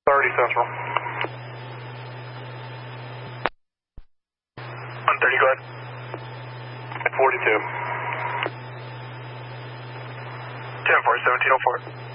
30 Central. 130, go ahead. 42. 10-4, 1704.